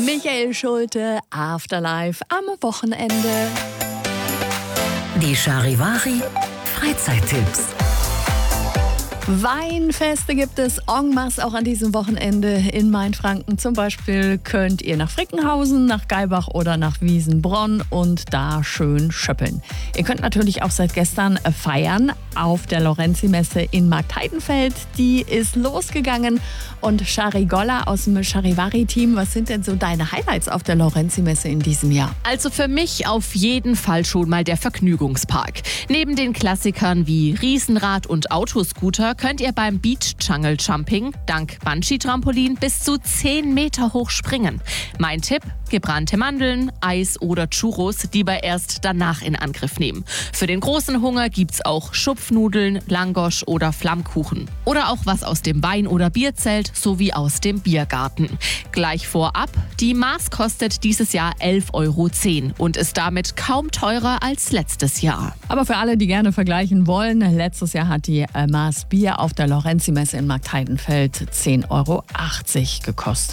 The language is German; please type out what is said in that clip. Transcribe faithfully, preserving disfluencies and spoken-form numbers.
Michael Schulte, Afterlife am Wochenende. Die Charivari Freizeittipps. Weinfeste gibt es en masse auch an diesem Wochenende in Mainfranken. Zum Beispiel könnt ihr nach Frickenhausen, nach Gaibach oder nach Wiesenbronn und da schön schöppeln. Ihr könnt natürlich auch seit gestern feiern auf der Lorenzi-Messe in Marktheidenfeld. Die ist losgegangen. Und Shari Golla aus dem Charivari-Team, was sind denn so deine Highlights auf der Lorenzi-Messe in diesem Jahr? Also für mich auf jeden Fall schon mal der Vergnügungspark. Neben den Klassikern wie Riesenrad und Autoscooter könnt ihr beim Beach Jungle Jumping dank Bungee-Trampolin bis zu zehn Meter hoch springen. Mein Tipp: gebrannte Mandeln, Eis oder Churros lieber erst danach in Angriff nehmen. Für den großen Hunger gibt's auch Schupfnudeln, Langosch oder Flammkuchen. Oder auch was aus dem Wein- oder Bierzelt sowie aus dem Biergarten. Gleich vorab: die Maß kostet dieses Jahr elf Euro zehn und ist damit kaum teurer als letztes Jahr. Aber für alle, die gerne vergleichen wollen, letztes Jahr hat die äh, Maß Bier auf der Lorenzi-Messe in Marktheidenfeld zehn Euro achtzig gekostet.